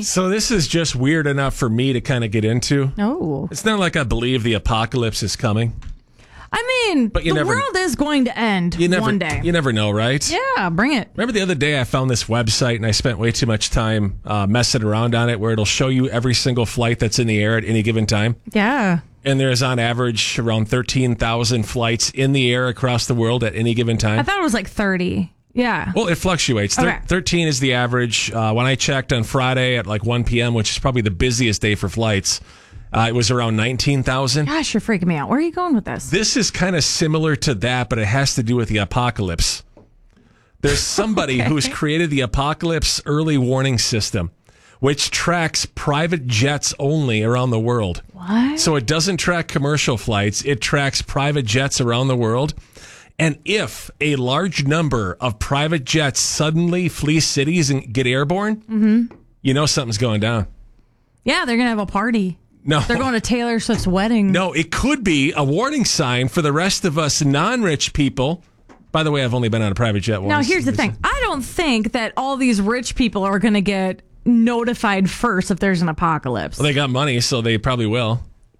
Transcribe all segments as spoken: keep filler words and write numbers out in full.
So this is just weird enough for me to kind of get into. Oh. It's not like I believe the apocalypse is coming. I mean, But you the never- world is going to end You never, one day. You never know, right? Yeah, bring it. Remember the other day I found this website and I spent way too much time uh, messing around on it where it'll show you every single flight that's in the air at any given time. Yeah. And there's on average around thirteen thousand flights in the air across the world at any given time. I thought it was like thirty. Yeah. Well, it fluctuates. Thir- Okay. thirteen is the average. Uh, when I checked on Friday at like one p.m., which is probably the busiest day for flights, uh, it was around nineteen thousand. Gosh, you're freaking me out. Where are you going with this? This is kind of similar to that, but it has to do with the apocalypse. There's somebody Okay. who's created the apocalypse early warning system, which tracks private jets only around the world. What? So it doesn't track commercial flights. It tracks private jets around the world. And if a large number of private jets suddenly flee cities and get airborne, Mm-hmm. you know something's going down. Yeah, they're going to have a party. No. They're going to Taylor Swift's wedding. No, it could be a warning sign for the rest of us non-rich people. By the way, I've only been on a private jet once. Now, here's the thing. I don't think that all these rich people are going to get notified first if there's an apocalypse. Well, they got money, so they probably will.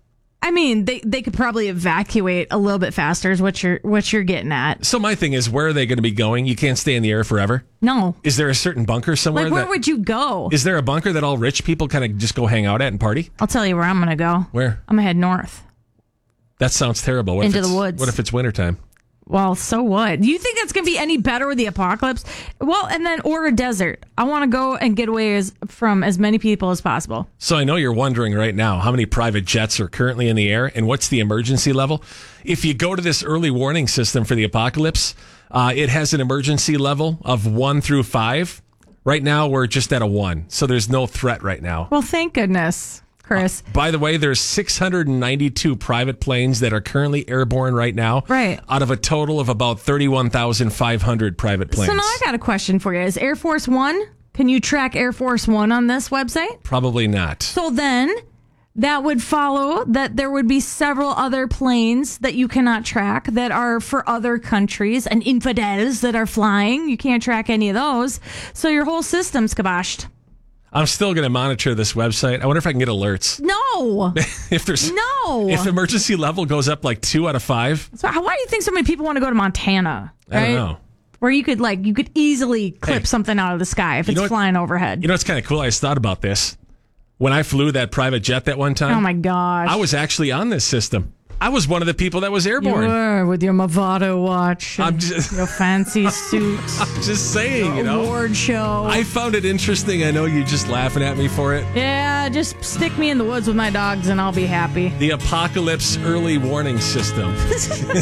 I mean, they, they could probably evacuate a little bit faster is what you're, what you're getting at. So my thing is, where are they going to be going? You can't stay in the air forever. No. Is there a certain bunker somewhere? Like, where that, would you go? Is there a bunker that all rich people kind of just go hang out at and party? I'll tell you where I'm going to go. Where? I'm going to head north. That sounds terrible. What Into if it's, the woods. What if it's wintertime? Well, so what? Do you think that's going to be any better with the apocalypse? Well, and then, or a desert. I want to go and get away as, from as many people as possible. So I know you're wondering right now how many private jets are currently in the air and what's the emergency level. If you go to this early warning system for the apocalypse, uh, it has an emergency level of one through five. Right now, we're just at a one. So there's no threat right now. Well, thank goodness, Chris. Uh, by the way, there's six hundred ninety-two private planes that are currently airborne right now. Right. Out of a total of about thirty-one thousand five hundred private planes. So now I got a question for you. Is Air Force One, can you track Air Force One on this website? Probably not. So then that would follow that there would be several other planes that you cannot track that are for other countries and infidels that are flying. You can't track any of those. So your whole system's kiboshed. I'm still going to monitor this website. I wonder if I can get alerts. No. if there's No. If emergency level goes up like two out of five. So how, why do you think so many people want to go to Montana? I Right? don't know. Where you could like you could easily clip Hey. something out of the sky if You it's know what- flying overhead. You know what's kind of cool? I just thought about this. When I flew that private jet that one time, oh my gosh. I was actually on this system. I was one of the people that was You airborne. were with your Movado watch, I'm and just- your fancy suits, I'm just saying, you know. award show. I found it interesting. I know you're just laughing at me for it. yeah, just stick me in the woods with my dogs and I'll be happy. The apocalypse early warning system.